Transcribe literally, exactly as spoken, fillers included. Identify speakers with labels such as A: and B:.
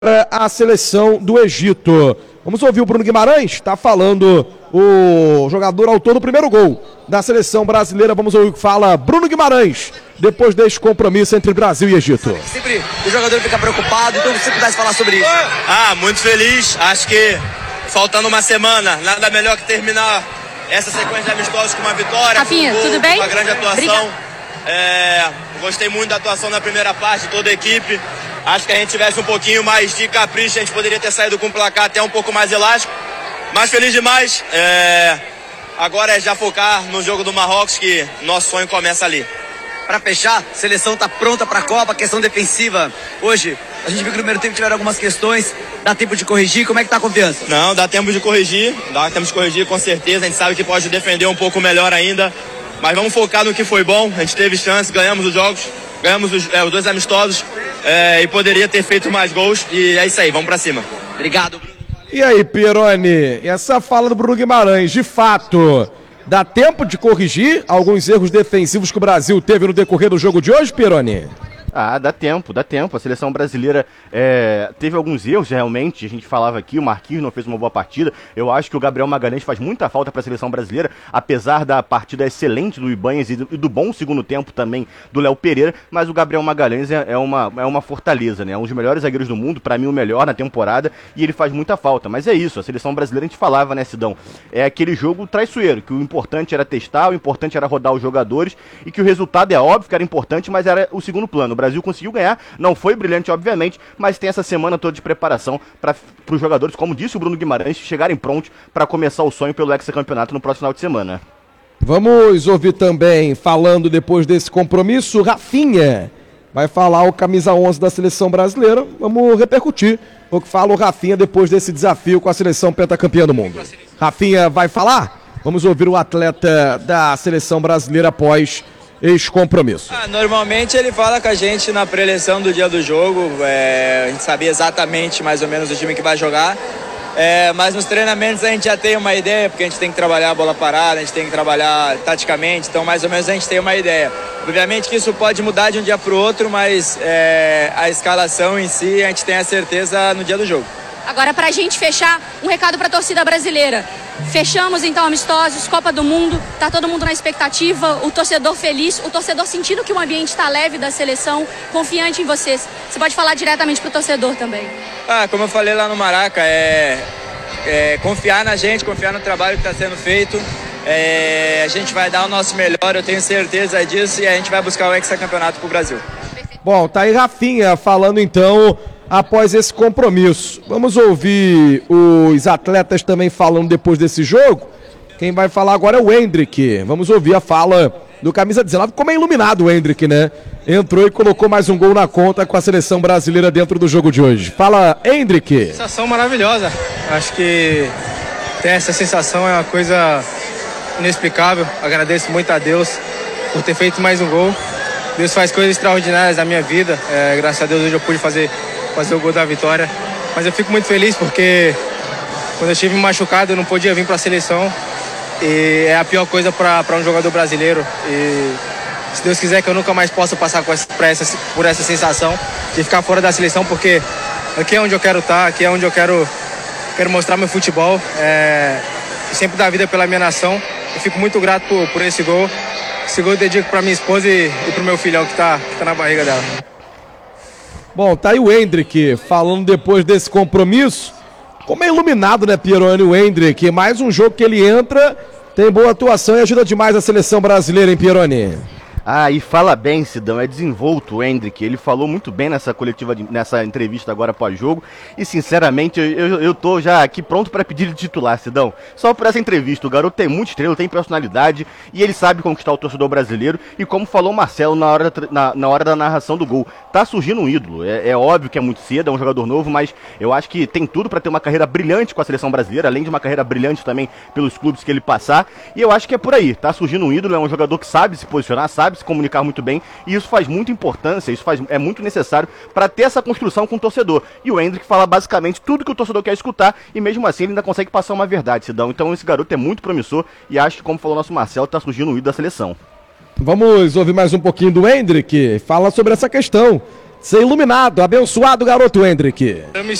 A: a seleção do Egito. Vamos ouvir o Bruno Guimarães, está falando o jogador autor do primeiro gol da seleção brasileira. Vamos ouvir o que fala Bruno Guimarães, depois deste compromisso entre Brasil e Egito.
B: Sempre o jogador fica preocupado, então se você pudesse falar sobre isso.
C: Ah, muito feliz, acho que faltando uma semana, nada melhor que terminar essa sequência de amistosos com uma vitória,
D: Rafinha,
C: com um gol,
D: tudo bem?
C: uma grande atuação. É, gostei muito da atuação na primeira parte, toda a equipe. Acho que a gente tivesse um pouquinho mais de capricho, a gente poderia ter saído com o placar até um pouco mais elástico. Mas feliz demais. É, agora é já focar no jogo do Marrocos, que nosso sonho começa ali.
B: Para fechar, a seleção está pronta para a Copa, questão defensiva. Hoje, a gente viu que no primeiro tempo tiveram algumas questões, dá tempo de corrigir, como é que tá a confiança?
C: Não, dá tempo de corrigir, dá tempo de corrigir com certeza, a gente sabe que pode defender um pouco melhor ainda, mas vamos focar no que foi bom, a gente teve chance, ganhamos os jogos, ganhamos os, é, os dois amistosos é, e poderia ter feito mais gols, e é isso aí, vamos para cima.
B: Obrigado, Bruno.
A: E aí, Pieroni, essa fala do Bruno Guimarães, de fato, dá tempo de corrigir alguns erros defensivos que o Brasil teve no decorrer do jogo de hoje, Pieroni?
E: Ah, dá tempo, dá tempo. A seleção brasileira é, teve alguns erros, realmente. A gente falava aqui, o Marquinhos não fez uma boa partida. Eu acho que o Gabriel Magalhães faz muita falta para a seleção brasileira, apesar da partida excelente do Ibanez e do, e do bom segundo tempo também do Léo Pereira. Mas o Gabriel Magalhães é, é, uma, é uma fortaleza, né? É um dos melhores zagueiros do mundo, para mim o melhor na temporada, e ele faz muita falta. Mas é isso, a seleção brasileira, a gente falava, né, Sidão? É aquele jogo traiçoeiro, que o importante era testar, o importante era rodar os jogadores, e que o resultado é óbvio que era importante, mas era o segundo plano. O Brasil conseguiu ganhar, não foi brilhante, obviamente, mas tem essa semana toda de preparação para os jogadores, como disse o Bruno Guimarães, chegarem prontos para começar o sonho pelo hexacampeonato no próximo final de semana.
A: Vamos ouvir também, falando depois desse compromisso, Rafinha vai falar o camisa onze da seleção brasileira. Vamos repercutir o que fala o Rafinha depois desse desafio com a seleção pentacampeã do mundo. Rafinha vai falar? Vamos ouvir o atleta da seleção brasileira após esse compromisso.
F: Ah, normalmente ele fala com a gente na pré-eleição do dia do jogo, é, a gente sabia exatamente mais ou menos o time que vai jogar, é, mas nos treinamentos a gente já tem uma ideia, porque a gente tem que trabalhar a bola parada, a gente tem que trabalhar taticamente, então mais ou menos a gente tem uma ideia. Obviamente que isso pode mudar de um dia para o outro, mas é, a escalação em si a gente tem a certeza no dia do jogo.
D: Agora, pra gente fechar, um recado pra torcida brasileira. Fechamos então amistosos, Copa do Mundo, tá todo mundo na expectativa, o torcedor feliz, o torcedor sentindo que o ambiente tá leve da seleção, confiante em vocês. Você pode falar diretamente pro torcedor também.
F: Ah, como eu falei lá no Maraca, é, é confiar na gente, confiar no trabalho que está sendo feito. É, a gente vai dar o nosso melhor, eu tenho certeza disso, e a gente vai buscar o hexacampeonato pro Brasil.
A: Bom, tá aí Rafinha falando então após esse compromisso. Vamos ouvir os atletas também falando depois desse jogo. Quem vai falar agora é o Hendrick. Vamos ouvir a fala do camisa dezenove. Como é iluminado o Hendrick, né? Entrou e colocou mais um gol na conta com a seleção brasileira dentro do jogo de hoje. Fala, Hendrick.
G: Sensação maravilhosa. Acho que ter essa sensação é uma coisa inexplicável. Agradeço muito a Deus por ter feito mais um gol. Deus faz coisas extraordinárias na minha vida. É, graças a Deus hoje eu pude fazer fazer o gol da vitória, mas eu fico muito feliz porque quando eu estive machucado eu não podia vir para a seleção e é a pior coisa para um jogador brasileiro, e se Deus quiser que eu nunca mais possa passar com essa, por, essa, por essa sensação de ficar fora da seleção, porque aqui é onde eu quero estar, aqui é onde eu quero, quero mostrar meu futebol, é, sempre dar vida pela minha nação. Eu fico muito grato por, por esse gol. Esse gol eu dedico para minha esposa e, e para o meu filhão que está que tá na barriga dela.
A: Bom, tá aí o Hendrick falando depois desse compromisso. Como é iluminado, né, Pieroni, o Hendrick. Mais um jogo que ele entra, tem boa atuação e ajuda demais a seleção brasileira, hein, Pieroni?
E: Ah, e fala bem, Sidão, é desenvolto o Hendrick, ele falou muito bem nessa coletiva, de, nessa entrevista agora pós-jogo, e sinceramente eu, eu, eu tô já aqui pronto para pedir de titular, Sidão, só por essa entrevista. O garoto tem muito estrela, tem personalidade, e ele sabe conquistar o torcedor brasileiro, e como falou o Marcelo na hora, da, na, na hora da narração do gol, tá surgindo um ídolo. É, é óbvio que é muito cedo, é um jogador novo, mas eu acho que tem tudo para ter uma carreira brilhante com a seleção brasileira, além de uma carreira brilhante também pelos clubes que ele passar, e eu acho que é por aí, tá surgindo um ídolo, é um jogador que sabe se posicionar, sabe se comunicar muito bem, e isso faz muita importância, isso faz, é muito necessário para ter essa construção com o torcedor. E o Hendrick fala basicamente tudo que o torcedor quer escutar, e mesmo assim ele ainda consegue passar uma verdade, Sidão. Então esse garoto é muito promissor, e acho que, como falou o nosso Marcelo, tá surgindo um ídolo da seleção.
A: Vamos ouvir mais um pouquinho do Hendrick, fala sobre essa questão ser iluminado, abençoado, garoto Hendrick.
G: Eu me